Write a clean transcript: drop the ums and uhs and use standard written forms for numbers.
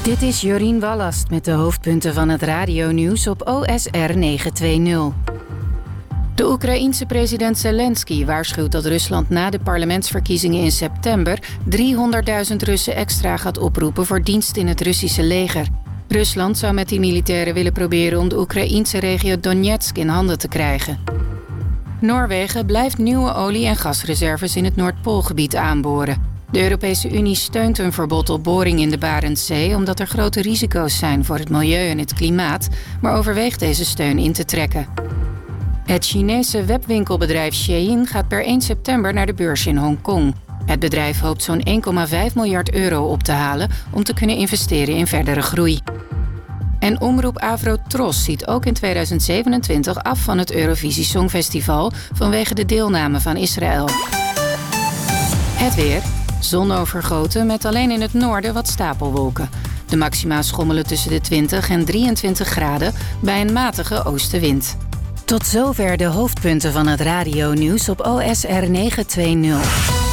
Dit is Jorien Wallast met de hoofdpunten van het radionieuws op OSR 920. De Oekraïense president Zelensky waarschuwt dat Rusland na de parlementsverkiezingen in september 300.000 Russen extra gaat oproepen voor dienst in het Russische leger. Rusland zou met die militairen willen proberen om de Oekraïense regio Donetsk in handen te krijgen. Noorwegen blijft nieuwe olie- en gasreserves in het Noordpoolgebied aanboren. De Europese Unie steunt een verbod op boring in de Barentszee omdat er grote risico's zijn voor het milieu en het klimaat, maar overweegt deze steun in te trekken. Het Chinese webwinkelbedrijf Shein gaat per 1 september naar de beurs in Hongkong. Het bedrijf hoopt zo'n 1,5 miljard euro op te halen om te kunnen investeren in verdere groei. En omroep Avrotros ziet ook in 2027 af van het Eurovisie Songfestival vanwege de deelname van Israël. Het weer. Zonovergoten met alleen in het noorden wat stapelwolken. De maxima schommelen tussen de 20 en 23 graden bij een matige oostenwind. Tot zover de hoofdpunten van het radionieuws op OSR 920.